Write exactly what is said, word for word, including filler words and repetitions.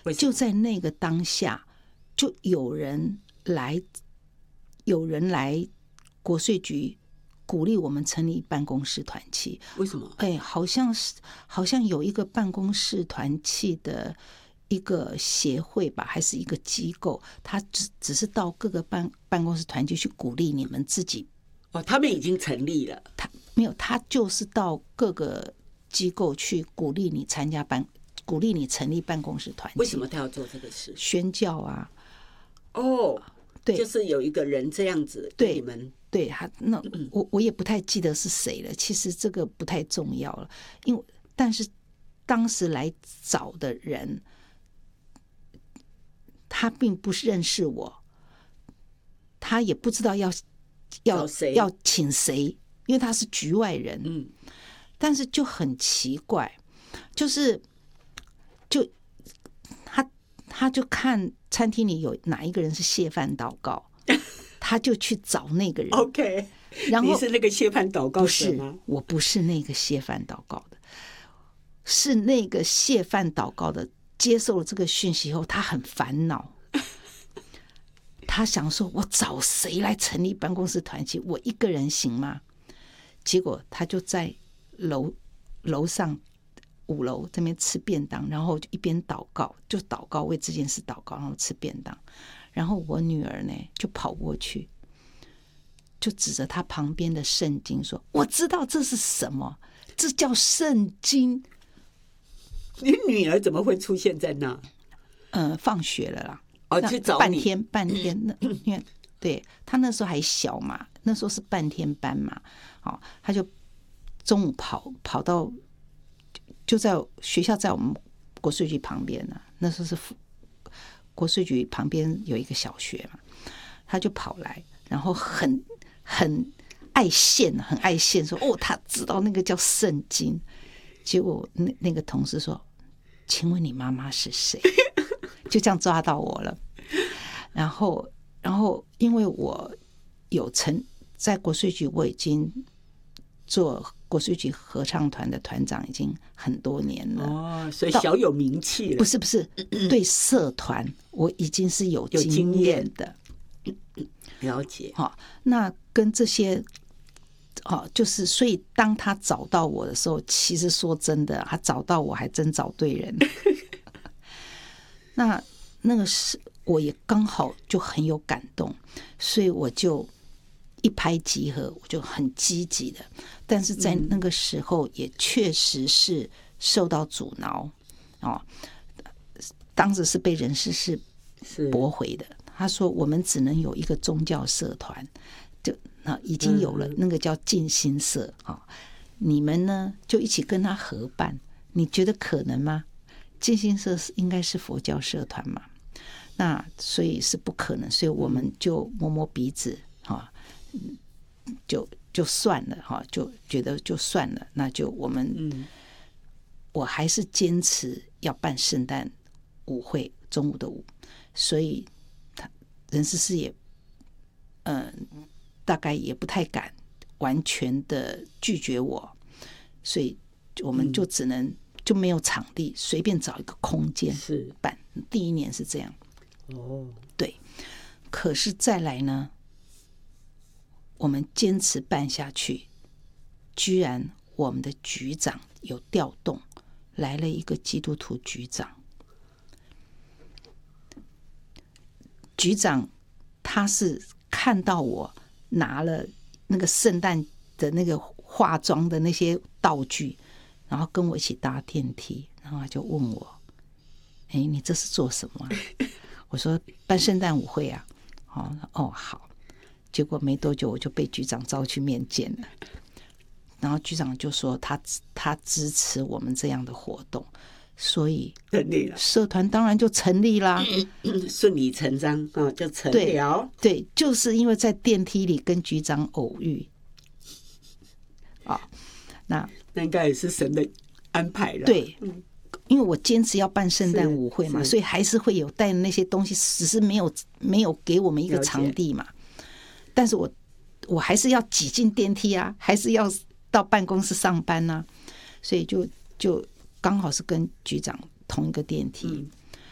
就在那个当下，就有人来，有人来国税局鼓励我们成立办公室团契。 为什么？ 哎，好像是好像有一个办公室团契的一个协会吧，还是一个机构，他只只是到各个办办公室团契去鼓励你们自己。 哦，他们已经成立了。 他没有，他就是到各个机构去鼓励你参加办，鼓励你成立办公室团契。 为什么他要做这个事？ 宣教啊。 哦， 对， 就是有一个人这样子对你们。 对他，那我我也不太记得是谁了。其实这个不太重要了，因为但是当时来找的人，他并不认识我，他也不知道要要要请谁，因为他是局外人。 嗯， 但是就很奇怪，就是就他他就看餐厅里有哪一个人是谢饭祷告。他就去找那个人 ，OK， 然后你是那个谢饭祷告者吗？ 不是，我不是那个谢饭祷告的，是那个谢饭祷告的接受了这个讯息后，他很烦恼，他想说：“我找谁来成立办公室团契？我一个人行吗？”结果他就在楼楼上五楼这边吃便当，然后就一边祷告，就祷告为这件事祷告，然后吃便当。然后我女儿呢就跑过去，就指着她旁边的圣经说：“我知道这是什么，这叫圣经。” 你女儿怎么会出现在那？ 呃，放学了啦， 哦，去找你半天半天。那因为对她那时候还小嘛，那时候是半天班嘛，哦，她就中午跑跑到就在学校，在我们国税局旁边呢、啊，那时候是国税局旁边有一个小学嘛，他就跑来，然后很很爱现，很爱现说：“哦，他知道那个叫圣经。”结果那那个同事说：“请问你妈妈是谁？”就这样抓到我了。然后，然后因为我有成在国税局，我已经做国税局合唱团的团长已经很多年了。 哦，所以小有名气了。 不是不是，对社团我已经是有经验的。 了解。 好，那跟这些，哦，就是所以当他找到我的时候，其实说真的，他找到我还真找对人。那那个是我也刚好就很有感动，所以我就一拍即合，我就很积极的。但是在那个时候也确实是受到阻挠，哦，当时是被人事是驳回的。他说我们只能有一个宗教社团，就那已经有了那个叫静心社啊、哦，你们呢就一起跟他合办，你觉得可能吗？静心社应该是佛教社团嘛，那所以是不可能，所以我们就摸摸鼻子哈、哦，就就算了哈，就觉得就算了，那就我们，嗯、我还是坚持要办圣诞舞会，中午的舞，所以他人事事也，嗯、呃，大概也不太敢完全的拒绝我，所以我们就只能、嗯、就没有场地，随便找一个空间办。第一年是这样， 哦， 对，可是再来呢？我们坚持办下去，居然我们的局长有调动，来了一个基督徒局长。局长他是看到我拿了那个圣诞的那个化妆的那些道具，然后跟我一起搭电梯，然后他就问我：“哎，你这是做什么、啊？”我说：“办圣诞舞会啊。”哦哦，好。结果没多久我就被局长召去面见了，然后局长就说他他支持我们这样的活动，所以社团当然就成立啦， 顺理成章啊，就成了。 对。对，就是因为在电梯里跟局长偶遇啊、哦，那那应该也是神的安排了。 对，因为我坚持要办圣诞舞会嘛，所以还是会有带那些东西，只是没有没有给我们一个场地嘛。但是我我还是要挤进电梯啊，还是要到办公室上班啊，所以就就刚好是跟局长同一个电梯。嗯、